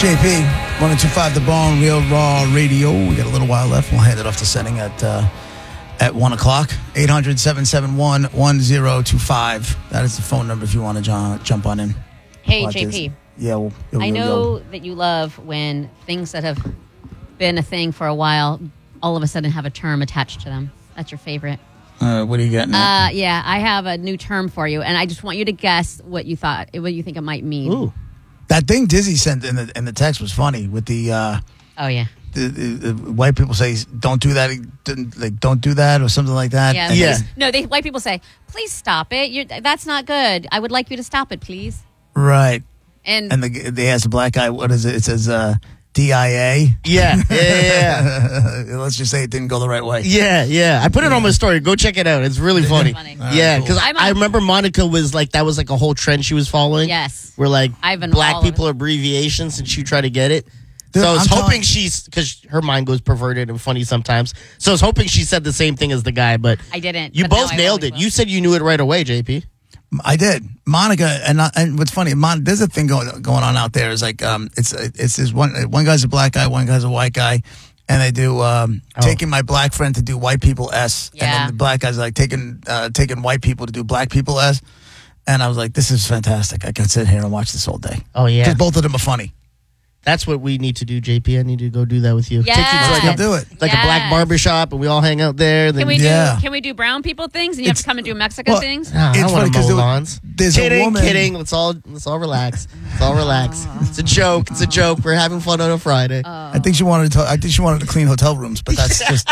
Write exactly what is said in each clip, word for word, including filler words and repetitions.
J P, one oh two point five The Bone, Real Raw Radio. We got a little while left. We'll hand it off to setting at uh, at one o'clock. eight hundred, seven seven one, one oh two five. That is the phone number if you want to jo- jump on in. Hey, Watch J P. this. Yeah, well, yo, I yo, know yo. that you love when things that have been a thing for a while all of a sudden have a term attached to them. That's your favorite. Uh, what are you getting at? Uh, yeah, I have a new term for you, and I just want you to guess what you thought, what you think it might mean. Ooh. That thing Dizzy sent in the in the text was funny with the. Uh, oh yeah. The, the, the white people say, "Don't do that." Like, don't do that, or something like that. Yeah. Yeah. Please, no, they white people say, "Please stop it. You're, that's not good. I would like you to stop it, please." Right. And And the, they asked the black guy, "What is it?" It says uh, D I A. Yeah, yeah, yeah, yeah. Let's just say it didn't go the right way. Yeah, yeah. I put it on my story. Go check it out. It's really funny. funny. All right, Yeah, cool. because I'm I on- remember Monica was like, that was like a whole trend she was following. Yes. Where like I've been black all over people abbreviations and she tried to get it. Dude, so I was I'm hoping telling- she's, because her mind goes perverted and funny sometimes. So I was hoping she said the same thing as the guy, but I didn't. you but now both I nailed always it. will. You said you knew it right away, J P. I did. Monica, and uh, and what's funny, Mon, there's a thing going going on out there. Is like um, it's it's this one one guy's a black guy, one guy's a white guy, and they do um, Oh. taking my black friend to do white people S, and Yeah. then the black guy's like taking uh, taking white people to do black people S, and I was like, this is fantastic. I can sit here and watch this all day. Oh, yeah. Because both of them are funny. That's what we need to do, J P. I need to go do that with you. Yes. Take you to like, Let's a, do it. like a black Yes. barber shop and we all hang out there. Then Can we Yeah. do? Can we do brown people things, and you have It's- to come and do Mexican well, things? No, I It's don't funny want to 'cause mow there- lawns. there's a kidding, woman- kidding. Let's all let's all relax. Let's all relax. It's a joke. It's a joke. We're having fun on a Friday. I think she wanted to. I think she wanted to clean hotel rooms, but that's just.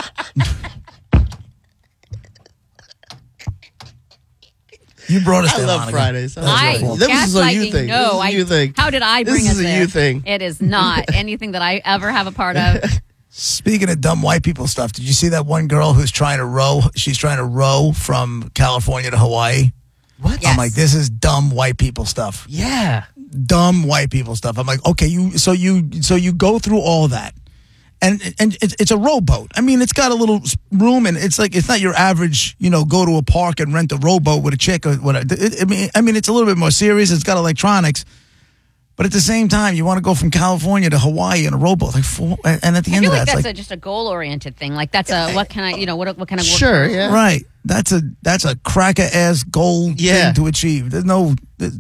You brought us I there, love Monica. Fridays. I That's love I your fault. This is a you gaslighting, thing. No, This is a I, you thing. How did I bring This us is a there? you thing. It is not anything that I ever have a part of. Speaking of dumb white people stuff, did you see that one girl who's trying to row? She's trying to row from California to Hawaii. What? Yes. I'm like, this is dumb white people stuff. Yeah. Dumb white people stuff. I'm like, okay, you so you so you go through all that, and and it's, it's a rowboat. I mean, it's got a little room, and it's like it's not your average, you know, go to a park and rent a rowboat with a chick or whatever. It, I mean, I mean, it's a little bit more serious. It's got electronics. But at the same time, you want to go from California to Hawaii in a rowboat, like, for, and at the I end feel of like that, that's it's like, a, just a goal-oriented thing. Like that's a what can I, you know, what what kind of work? Sure. Yeah. right? That's a that's a cracker ass goal Yeah. thing to achieve. There's no, there's,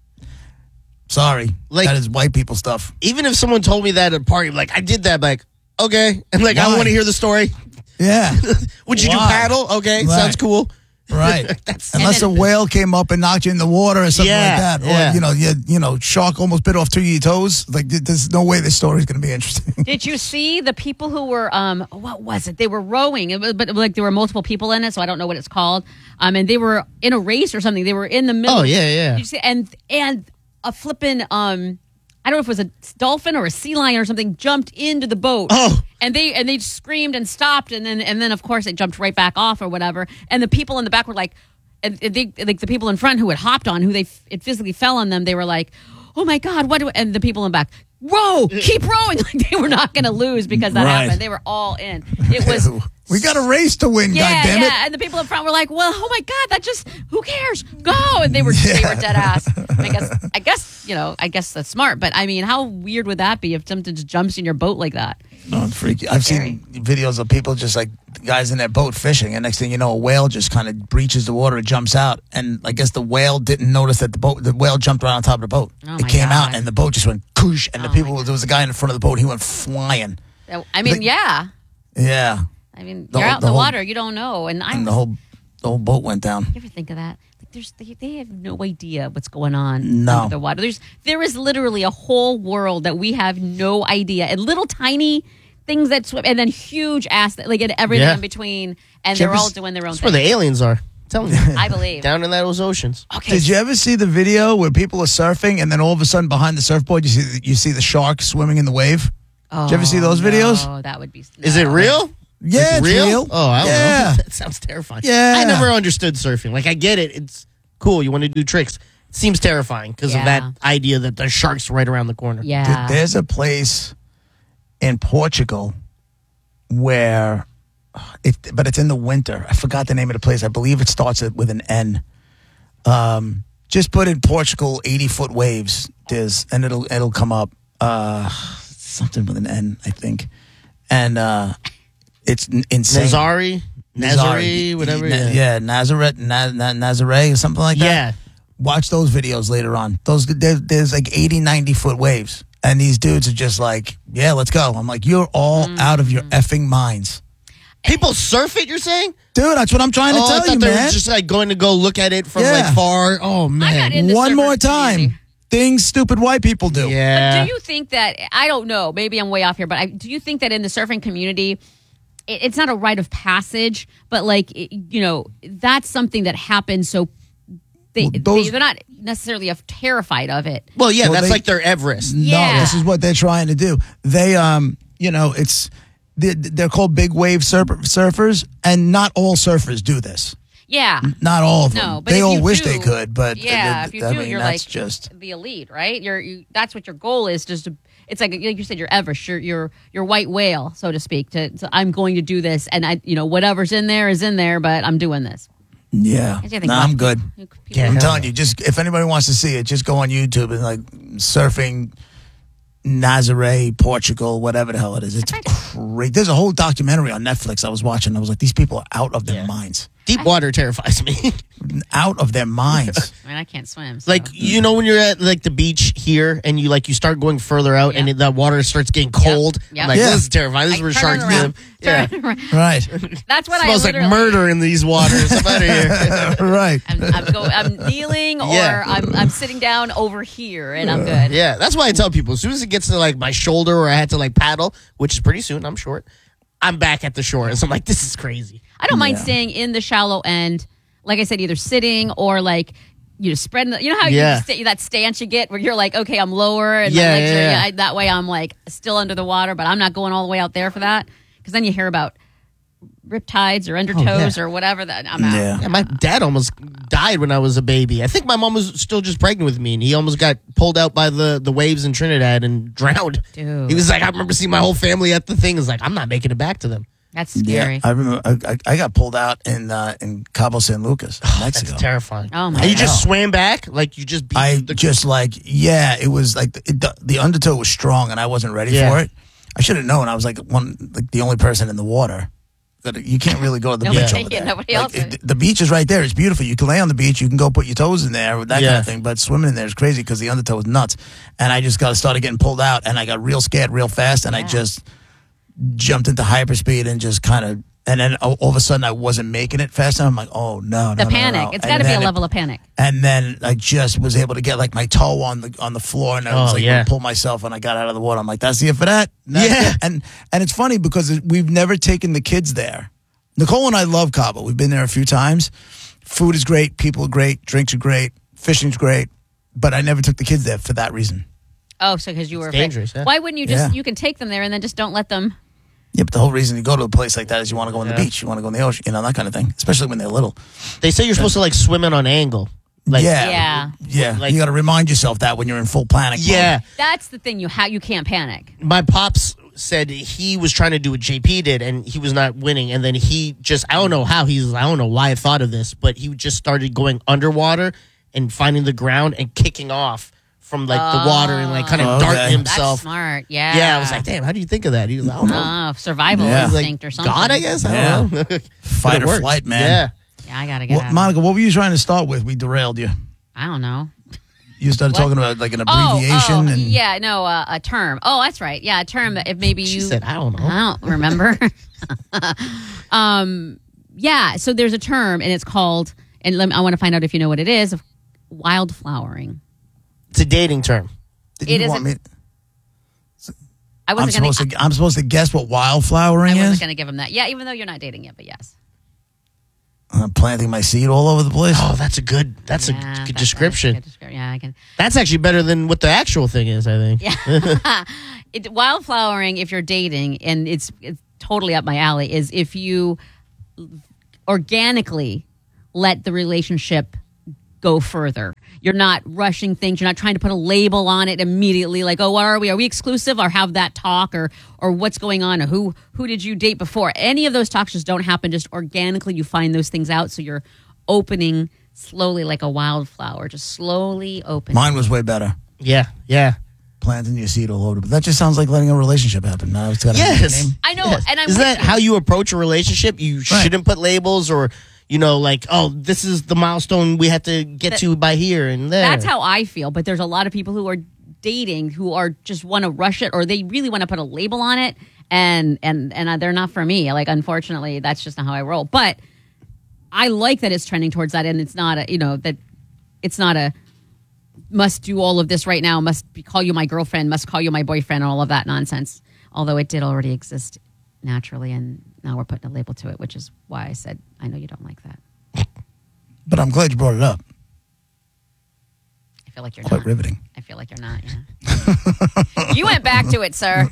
sorry, Like- that is white people stuff. Even if someone told me that at a party, like I did that, I'm like okay, and like I Why? want to hear the story. Yeah, Would you do Why? paddle? Okay, Right. sounds cool. right. That's Unless a And then- whale came up and knocked you in the water or something Yeah, like that, or yeah. you know, you you know, shark almost bit off two of your toes. Like, th- there's no way this story is going to be interesting. Did you see the people who were um what was it? They were rowing, it was, but like there were multiple people in it, so I don't know what it's called. Um, and they were in a race or something. They were in the middle. Oh, yeah, yeah. Did you see? And and a flippin' um. I don't know if it was a dolphin or a sea lion or something jumped into the boat. Oh. And they and they screamed and stopped and then and then of course it jumped right back off or whatever. And the people in the back were like, and they like the people in front who had hopped on, who they it physically fell on them. They were like, "Oh my God, what?" Do, and the people in the back, row, keep rowing. Like they were not going to lose because that Right. happened. They were all in. It was. We got a race to win, Yeah, goddammit. yeah, and the people in front were like, "Well, oh my God, that just who cares? Go!" And they were they were dead ass. I guess I guess you know I guess that's smart, but I mean, how weird would that be if something just jumps in your boat like that? No, it's freaky. I've Scary. seen videos of people just like guys in their boat fishing, and next thing you know, a whale just kind of breaches the water, jumps out, and I guess the whale didn't notice that the boat, the whale jumped right on top of the boat. Oh, it my came God. out, and the boat just went koosh, and the Oh, people, my there was a guy in front of the boat, he went flying. I mean, Like- yeah. Yeah, I mean, The you're whole- out in the the whole- water, you don't know, and I. and the whole, the whole boat went down. You ever think of that? Like, there's they, they have no idea what's going on No. under the water. There's there is literally a whole world that we have no idea, and little tiny things that swim, and then huge ass like and everything Yeah. in between, and Did you they're ever all s- doing their own That's thing. where the aliens are. I'm telling you. I believe. Down in those oceans. Okay. Did you ever see the video where people are surfing, and then all of a sudden behind the surfboard, you see you see the shark swimming in the wave? Oh, Did you ever see those videos? No, that would be. Is it no. real? Yeah, Like, it's real. Oh, I don't Yeah. know. That sounds terrifying. Yeah. I never understood surfing. Like, I get it. It's cool. You want to do tricks. It seems terrifying because of Yeah. that idea that the shark's right around the corner. Yeah. Th- There's a place in Portugal where, it, but it's in the winter. I forgot the name of the place. I believe it starts with an N. Um, just put in Portugal eighty foot waves, Diz, and it'll it'll come up. uh, something with an N, I think, and uh, it's n- insane. Nazari, Nazari, whatever. Na- Yeah, yeah, Nazareth, Na- Na- Nazare, or something like that. yeah. Watch those videos later on. Those there's, there's like eighty, ninety foot waves, and these dudes are just like, yeah, let's go. I'm like, you're all Mm. out of your effing minds, People surf it. You're saying? dude. That's what I'm trying to Oh, I tell thought you, they man. were just like going to go look at it from Yeah. like far. Oh I'm man. not in the One surfer more time, community. things stupid white people do. Yeah. But do you think that, I don't know, maybe I'm way off here, but I, do you think that in the surfing community, it, it's not a rite of passage, but like, it, you know, that's something that happens so they, Well, those- they, they're not necessarily af- terrified of it. Well, yeah, Well, that's they- like their Everest. Yeah. No, this is what they're trying to do. They, um, you know, it's they're, they're called big wave surfer, surfers, and not all surfers do this. Yeah. Not all of them. No, but they if all you wish do- they could, but Yeah, uh, if you I do, mean, you're that's like just the elite, right? You're you. That's what your goal is. Just to, it's like like you said, you're Everest, you're you're your white whale, so to speak. To, to I'm going to do this, and I, you know, whatever's in there is in there, but I'm doing this. yeah. I think No, lots I'm of good. people- Yeah. I'm Hell telling no. you, just if anybody wants to see it, just go on YouTube and like surfing Nazare, Portugal, whatever the hell it is. It's great. There's a whole documentary on Netflix I was watching. I was like, these people are out of their Yeah. minds. Deep water terrifies me. Out of their minds. I mean, I can't swim. So. Like you know when you're at like the beach here and you like you start going further out Yeah. and it, that water starts getting cold. Yep. I'm like, Yeah. this is terrifying. This is Like, where turn sharks around. live. Yeah. Turn around. Right. That's what Smells I like literally. murder in these waters. I'm out of here. right. I'm, I'm, go, I'm kneeling or Yeah. I'm, I'm sitting down over here and I'm good. Yeah, that's why I tell people as soon as it gets to like my shoulder or I had to like paddle, which is pretty soon, I'm short. I'm back at the shore. So I'm like, this is crazy. I don't mind Yeah. staying in the shallow end, like I said, either sitting or like you know spreading. The, you know how Yeah. you st- that stance you get where you're like, okay, I'm lower and Yeah, my legs yeah, are yeah. I, that way. I'm like still under the water, but I'm not going all the way out there for that because then you hear about riptides or undertows yeah. or whatever. That I'm out. Yeah. Yeah, my dad almost died when I was a baby. I think my mom was still just pregnant with me, and he almost got pulled out by the, the waves in Trinidad and drowned. Dude. He was like, I remember seeing my whole family at the thing. He's like, I'm not making it back to them. That's scary. Yeah, I remember. I, I, I got pulled out in uh, in Cabo San Lucas, Mexico. That's terrifying. Oh, my And you just God. swam back? Like you just beat I the just like, yeah, it was like the, the, the undertow was strong, and I wasn't ready Yeah. for it. I should have known. I was like one, like the only person in the water. That you can't really go to the Nobody- beach over yeah, there. nobody Like, else it- is. the beach is right there. It's beautiful. You can lay on the beach. You can go put your toes in there, that Yeah. kind of thing. But swimming in there is crazy because the undertow is nuts. And I just got started getting pulled out, and I got real scared real fast, and I Yeah. just jumped into hyperspeed and just kind of. And then all all of a sudden, I wasn't making it fast enough. I'm like, oh no, no, The no, no, panic. no. It's And got to be a then it- level of panic. And then I just was able to get like my toe on the on the floor, and I was Oh, like, yeah. pull myself, and I got out of the water. I'm like, that's it for that. That's Yeah. it. And and it's funny because it- we've never taken the kids there. Nicole and I love Cabo. We've been there a few times. Food is great, people are great, drinks are great, fishing's great, but I never took the kids there for that reason. Oh, so because you were afraid. dangerous, yeah. Why wouldn't you just? Yeah. You can take them there and then just don't let them. Yeah, but the whole reason you go to a place like that is you want to go on Yeah. the beach, you want to go in the ocean, you know, that kind of thing. Especially when they're little. They say you're supposed to like swim in on angle. Like, yeah, Yeah. yeah. Like- you got to remind yourself that when you're in full panic. mode. Yeah. That's the thing. You ha- you can't panic. My pops said he was trying to do what J P did and he was not winning. And then he just, I don't know how he's, I don't know why I thought of this, but he just started going underwater and finding the ground and kicking off from like the water and like kind of Oh, darting okay. himself. That's smart. Yeah. Yeah, I was like, damn, how do you think of that? He was like, I don't know. Oh, survival Yeah. He's like, instinct or something. God, I guess. I Yeah. don't know. Fight But it or worked. flight, man. Yeah. Yeah, I gotta get What, out. Monica, what were you trying to start with? We derailed you. I don't know. You started What? talking about like an Oh, abbreviation. oh, and yeah, no, uh, a term. Oh, that's right. Yeah, a term. that If maybe She you. said, I don't know. I don't remember. um, yeah. So there's a term, and it's called. And let me, I want to find out if you know what it is. Of wildflowering. It's a dating term. Did it you is want a- me? I I'm wasn't going supposed to. to. I'm supposed to guess what wildflowering I wasn't is. going to give him that. Yeah, even though you're not dating yet, but yes. I'm planting my seed all over the place. Oh, that's a good, that's Yeah, a good that's description. Good description. Yeah, I can. That's actually better than what the actual thing is, I think. Yeah. it, wildflowering, if you're dating, and it's, it's totally up my alley, is if you organically let the relationship go further. You're not rushing things. You're not trying to put a label on it immediately, like, oh, what are we? Are we exclusive? Or have that talk, or or what's going on? Or who who did you date before? Any of those talks just don't happen. Just organically, you find those things out. So you're opening slowly, like a wildflower, just slowly opening. Mine was way better. Yeah, yeah. planting your seed all over. But that just sounds like letting a relationship happen. Now it's got a Yes. name. I know, Yes. and I'm Isn't with that you. how you approach a relationship? You shouldn't put labels or, you know, like, oh, this is the milestone we have to get That- to by here and there. That's how I feel. But there's a lot of people who are dating who are just want to rush it, or they really want to put a label on it, and and and they're not for me. Like, unfortunately, that's just not how I roll. But I like that it's trending towards that, and it's not a, you know, that it's not a must do all of this right now, must be, call you my girlfriend, must call you my boyfriend, and all of that nonsense. Although it did already exist naturally, and now we're putting a label to it, which is why I said I know you don't like that. But I'm glad you brought it up. I feel like you're Quite not. riveting. I feel like you're not. Yeah. You went back to it, sir.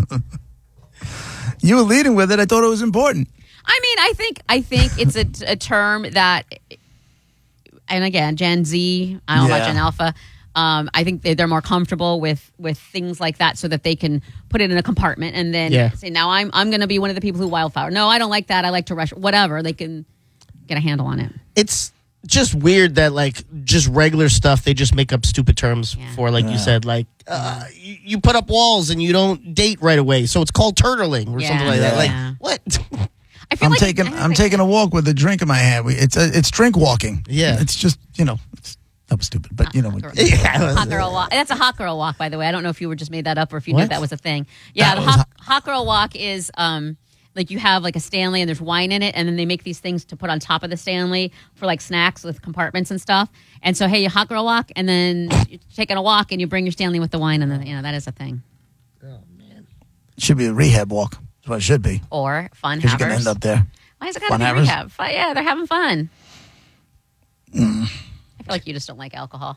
You were leading with it. I thought it was important. I mean, I think I think it's a, a term that, and again, Gen Z, I don't know Yeah. about Gen Alpha. Um, I think they- they're more comfortable with with things like that, so that they can put it in a compartment and then Yeah. say, "Now I'm I'm going to be one of the people who wildflower." No, I don't like that. I like to rush. Whatever, they can get a handle on it. It's just weird that, like, just regular stuff, they just make up stupid terms Yeah. for, like you said, like, uh, you, you put up walls and you don't date right away, so it's called turtling or Yeah. something like that. Like, Yeah. what? I feel I'm like taking I don't I'm think- taking a walk with a drink in my hand. We, it's a, it's drink walking. Yeah. It's just, you know, it's, that was stupid. But, you know, Hot girl, Yeah, it was- hot girl walk. That's a hot girl walk, by the way. I don't know if you were just made that up or if you knew What? that was a thing. Yeah, That the was hot, hot girl walk is um, like you have like a Stanley and there's wine in it, and then they make these things to put on top of the Stanley for like snacks with compartments and stuff. And so, hey, you hot girl walk, and then you're taking a walk, and you bring your Stanley with the wine, and then you know that is a thing. should be a rehab walk. That's what it should be. Or fun Because you're going to havers. end up there. Why is it got to Fun be havers? rehab? Fun- yeah, they're having fun. Mm. I feel like you just don't like alcohol.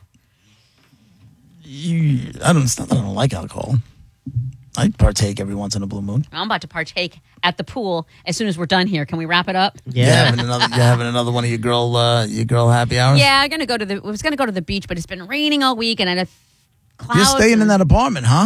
You, I don't, it's not that I don't like alcohol. I partake every once in a blue moon. I'm about to partake at the pool as soon as we're done here. Can we wrap it up? You Yeah. having another, you having another one of your girl, uh, your girl happy hours? Yeah, I'm gonna go to the. I was gonna go to the beach, but it's been raining all week, and I had clouds. You're staying in and- that apartment, huh?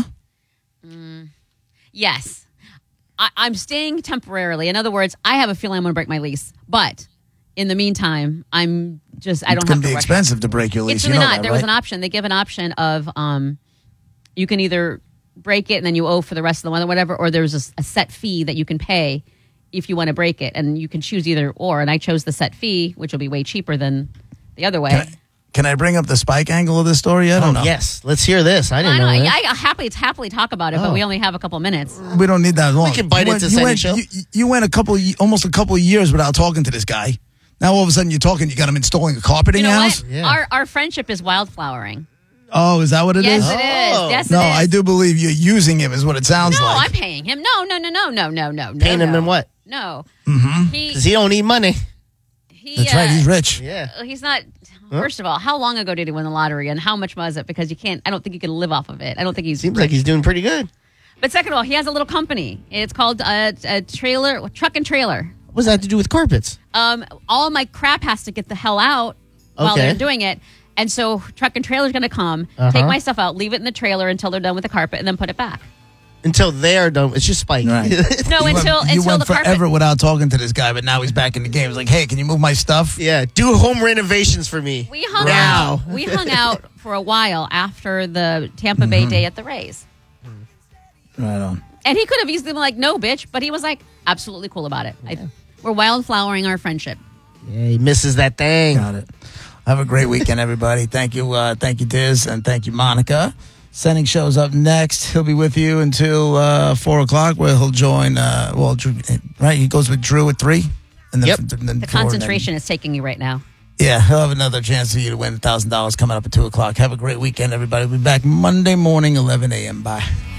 Yes, I, I'm staying temporarily. In other words, I have a feeling I'm gonna break my lease, but in the meantime, I'm just. I It's don't going have to to be rush. expensive to break your lease. It's you really know not. that, There right? was an option. They give an option of um, you can either break it and then you owe for the rest of the month or whatever, or there's a, s- a set fee that you can pay if you want to break it, and you can choose either or. And I chose the set fee, which will be way cheaper than the other way. Can I, can I bring up the Spike angle of this story? I don't Oh, know. yes. Let's hear this. I I, didn't know, know I, that. I happily happily talk about it, but Oh. we only have a couple minutes. We don't need that long. can bite you into went, you Sunny went, Show. You, you went a couple, ye- almost a couple of years without talking to this guy. Now all of a sudden you're talking. You got him installing a carpet in You know your what? house. Yeah. Oh, Our our friendship is wildflowering. Oh, is that what it is? Yes, it is. Oh. Yes, No, it is. I do believe you're using him. Is what it sounds No, like. I'm paying him. No, no, no, no, no, no, no. Paying no, him no. in what? No. Mm-hmm. He, Because he don't need money. he, That's uh, right. He's rich. Yeah. He's not. First of all, how long ago did he win the lottery, and how much was it? Because you can't. I don't think you can live off of it. I don't think he's. Seems like he's doing pretty good. But second of all, he has a little company. It's called uh, a trailer, truck and trailer. What does that have to do with carpets? Um, all my crap has to get the hell out while Okay. they're doing it. And so truck and trailer's going to come, Uh-huh. take my stuff out, leave it in the trailer until they're done with the carpet, and then put it back. Until they're done. It's just Spike. Right. No, You until went, you until went the forever carpet. without talking to this guy, but now he's back in the game. He's like, hey, can you move my stuff? yeah. Do home renovations for me. We hung Now. out. We hung out for a while after the Tampa Bay Mm-hmm. day at the Rays. Right on. And he could have easily been like, no, bitch. But he was like, absolutely cool about it. I, we're wildflowering our friendship. Yeah, he misses that thing. Got it. Have a great weekend, everybody. Thank you, uh, thank you, Diz, and thank you, Monica. Sending shows up next. He'll be with you until uh, four o'clock, where he'll join. Uh, well, Drew, right? He goes with Drew at three, and then, Yep. and then The four, and then- concentration is taking you right now. yeah, he'll have another chance for you to win a thousand dollars coming up at two o'clock. Have a great weekend, everybody. We'll be back Monday morning, eleven a.m. Bye.